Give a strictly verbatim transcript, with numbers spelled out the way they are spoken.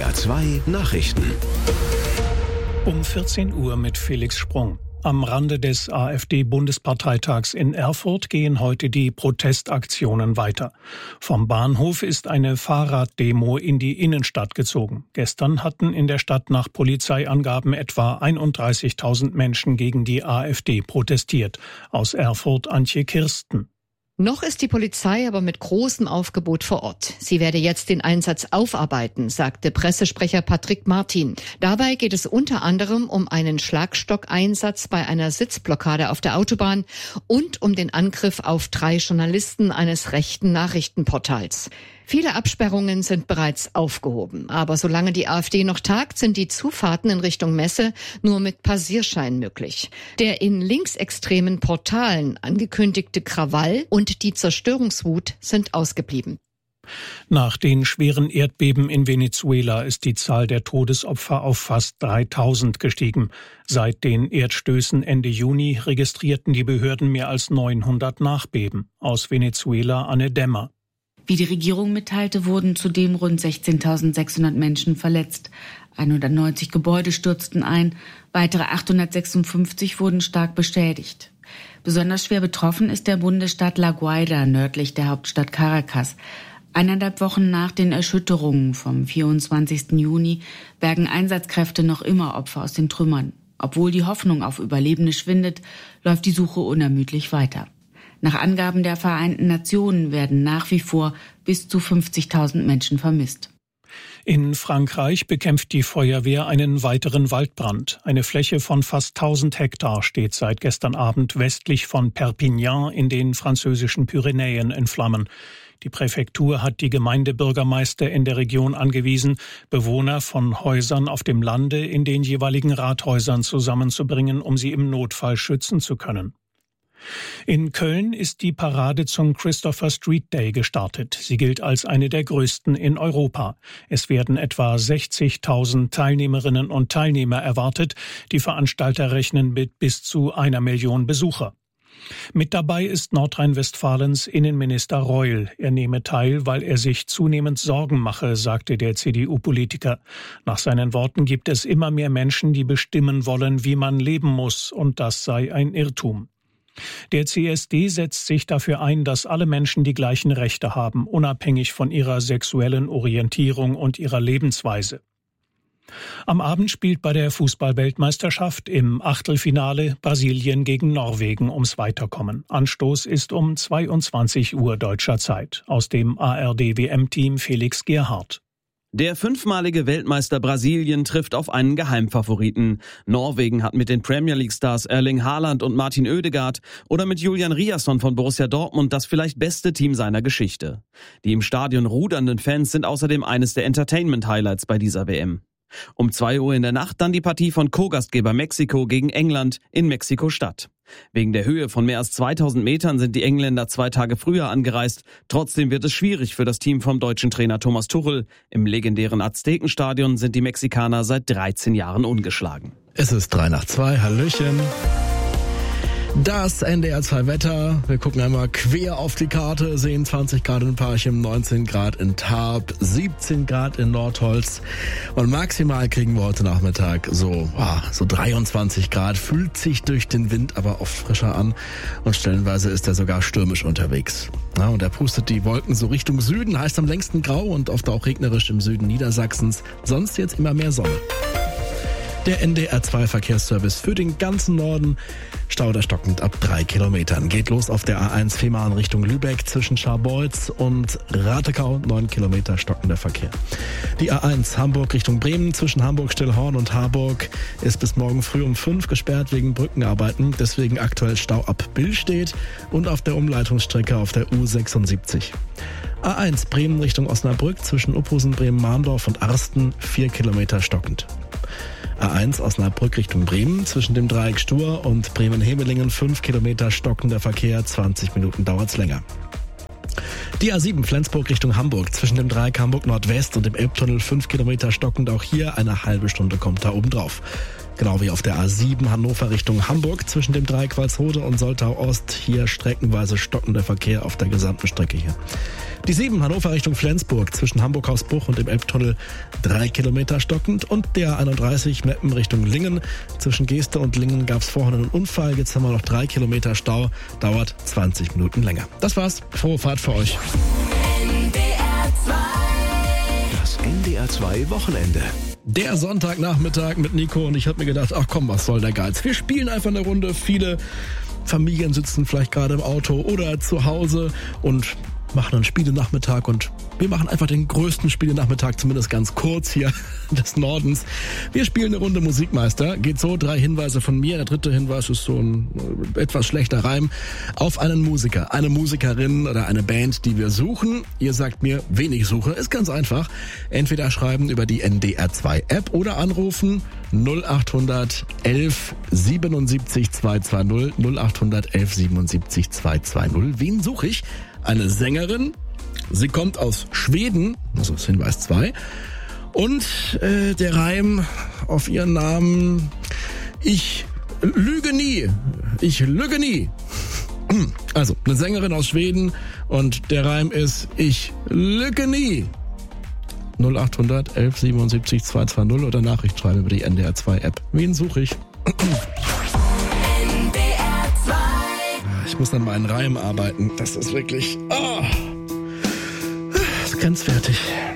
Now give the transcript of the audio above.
R zwei Nachrichten. Um vierzehn Uhr mit Felix Sprung. Am Rande des AfD-Bundesparteitags in Erfurt gehen heute die Protestaktionen weiter. Vom Bahnhof ist eine Fahrraddemo in die Innenstadt gezogen. Gestern hatten in der Stadt nach Polizeiangaben etwa einunddreißigtausend Menschen gegen die AfD protestiert. Aus Erfurt Antje Kirsten. Noch ist die Polizei aber mit großem Aufgebot vor Ort. Sie werde jetzt den Einsatz aufarbeiten, sagte Pressesprecher Patrick Martin. Dabei geht es unter anderem um einen Schlagstockeinsatz bei einer Sitzblockade auf der Autobahn und um den Angriff auf drei Journalisten eines rechten Nachrichtenportals. Viele Absperrungen sind bereits aufgehoben. Aber solange die AfD noch tagt, sind die Zufahrten in Richtung Messe nur mit Passierschein möglich. Der in linksextremen Portalen angekündigte Krawall und die Zerstörungswut sind ausgeblieben. Nach den schweren Erdbeben in Venezuela ist die Zahl der Todesopfer auf fast dreitausend gestiegen. Seit den Erdstößen Ende Juni registrierten die Behörden mehr als neunhundert Nachbeben. Aus Venezuela Anne Dämmer. Wie die Regierung mitteilte, wurden zudem rund sechzehntausendsechshundert Menschen verletzt. hundertneunzig Gebäude stürzten ein, weitere achthundertsechsundfünfzig wurden stark beschädigt. Besonders schwer betroffen ist der Bundesstaat La Guaira, nördlich der Hauptstadt Caracas. Eineinhalb Wochen nach den Erschütterungen vom vierundzwanzigsten Juni bergen Einsatzkräfte noch immer Opfer aus den Trümmern. Obwohl die Hoffnung auf Überlebende schwindet, läuft die Suche unermüdlich weiter. Nach Angaben der Vereinten Nationen werden nach wie vor bis zu fünfzigtausend Menschen vermisst. In Frankreich bekämpft die Feuerwehr einen weiteren Waldbrand. Eine Fläche von fast tausend Hektar steht seit gestern Abend westlich von Perpignan in den französischen Pyrenäen in Flammen. Die Präfektur hat die Gemeindebürgermeister in der Region angewiesen, Bewohner von Häusern auf dem Lande in den jeweiligen Rathäusern zusammenzubringen, um sie im Notfall schützen zu können. In Köln ist die Parade zum Christopher Street Day gestartet. Sie gilt als eine der größten in Europa. Es werden etwa sechzigtausend Teilnehmerinnen und Teilnehmer erwartet. Die Veranstalter rechnen mit bis zu einer Million Besucher. Mit dabei ist Nordrhein-Westfalens Innenminister Reul. Er nehme teil, weil er sich zunehmend Sorgen mache, sagte der C D U-Politiker. Nach seinen Worten gibt es immer mehr Menschen, die bestimmen wollen, wie man leben muss, und das sei ein Irrtum. Der C S D setzt sich dafür ein, dass alle Menschen die gleichen Rechte haben, unabhängig von ihrer sexuellen Orientierung und ihrer Lebensweise. Am Abend spielt bei der Fußball-Weltmeisterschaft im Achtelfinale Brasilien gegen Norwegen ums Weiterkommen. Anstoß ist um zweiundzwanzig Uhr deutscher Zeit. Aus dem A R D-W M-Team Felix Gerhardt. Der fünfmalige Weltmeister Brasilien trifft auf einen Geheimfavoriten. Norwegen hat mit den Premier League-Stars Erling Haaland und Martin Oedegaard oder mit Julian Riasson von Borussia Dortmund das vielleicht beste Team seiner Geschichte. Die im Stadion rudernden Fans sind außerdem eines der Entertainment-Highlights bei dieser W M. Um zwei Uhr in der Nacht dann die Partie von Co-Gastgeber Mexiko gegen England in Mexiko-Stadt. Wegen der Höhe von mehr als zweitausend Metern sind die Engländer zwei Tage früher angereist. Trotzdem wird es schwierig für das Team vom deutschen Trainer Thomas Tuchel. Im legendären Aztekenstadion sind die Mexikaner seit dreizehn Jahren ungeschlagen. Es ist drei nach zwei. Hallöchen. Das N D R zwei Wetter. Wir gucken einmal quer auf die Karte, sehen zwanzig Grad in Parchim, neunzehn Grad in Tarp, siebzehn Grad in Nordholz und maximal kriegen wir heute Nachmittag so, ah, so dreiundzwanzig Grad. Fühlt sich durch den Wind aber oft frischer an und stellenweise ist er sogar stürmisch unterwegs. Ja, und er pustet die Wolken so Richtung Süden, heißt am längsten grau und oft auch regnerisch im Süden Niedersachsens. Sonst jetzt immer mehr Sonne. Der N D R zwei Verkehrsservice für den ganzen Norden. Stau oder stockend ab drei Kilometern. Geht los auf der A eins Fehmarn Richtung Lübeck zwischen Scharbeutz und Ratekau. Neun Kilometer stockender Verkehr. Die A eins Hamburg Richtung Bremen zwischen Hamburg-Stillhorn und Harburg ist bis morgen früh um fünf gesperrt wegen Brückenarbeiten. Deswegen aktuell Stau ab Billstedt und auf der Umleitungsstrecke auf der U sechsundsiebzig. A eins Bremen Richtung Osnabrück zwischen Uphusen, Bremen-Mahndorf und Arsten. Vier Kilometer stockend. A eins Osnabrück Richtung Bremen zwischen dem Dreieck Stur und Bremen-Hemelingen fünf Kilometer stockender Verkehr, zwanzig Minuten dauert's länger. Die A sieben Flensburg Richtung Hamburg zwischen dem Dreieck Hamburg Nordwest und dem Elbtunnel fünf Kilometer stockend, auch hier eine halbe Stunde kommt da oben drauf. Genau wie auf der A sieben Hannover Richtung Hamburg zwischen dem Dreieck Walsrode und Soltau Ost. Hier streckenweise stockender Verkehr auf der gesamten Strecke hier. Die sieben Hannover Richtung Flensburg zwischen Hamburg-Hausbruch und dem Elbtunnel drei Kilometer stockend. Und der einunddreißig Meppen Richtung Lingen. Zwischen Geeste und Lingen gab es vorhin einen Unfall. Jetzt haben wir noch drei Kilometer Stau. Dauert zwanzig Minuten länger. Das war's. Frohe Fahrt für euch. N D R zwei. Das N D R zwei Wochenende. Der Sonntagnachmittag mit Nico und ich habe mir gedacht, ach komm, was soll der Geiz? Wir spielen einfach eine Runde. Viele Familien sitzen vielleicht gerade im Auto oder zu Hause und machen einen Spielenachmittag und wir machen einfach den größten Spielenachmittag, zumindest ganz kurz hier des Nordens. Wir spielen eine Runde Musikmeister. Geht so, drei Hinweise von mir. Der dritte Hinweis ist so ein etwas schlechter Reim auf einen Musiker, eine Musikerin oder eine Band, die wir suchen. Ihr sagt mir, wen ich suche. Ist ganz einfach. Entweder schreiben über die N D R zwei App oder anrufen null achthundert elf siebenundsiebzig zweihundertzweißig null achthundert elf siebenundsiebzig zweihundertzweißig. Wen suche ich? Eine Sängerin. Sie kommt aus Schweden, also ist Hinweis zwei. Und äh, der Reim auf ihren Namen: Ich lüge nie. Ich lüge nie. Also, eine Sängerin aus Schweden und der Reim ist: Ich lüge nie. null achthundert elf siebenundsiebzig zweihundertzweißig oder Nachricht schreiben über die N D R zwei App. Wen suche ich? N D R zwei. Ich muss an meinen Reim arbeiten. Das ist wirklich... Oh, das ist grenzwertig.